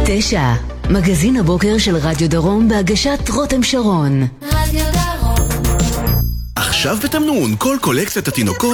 9. מגזין הבוקר של רדיו דרום בהגשת רותם שרון. רדיו דרום. עכשיו בתמנון, כל קולקציית התינוקות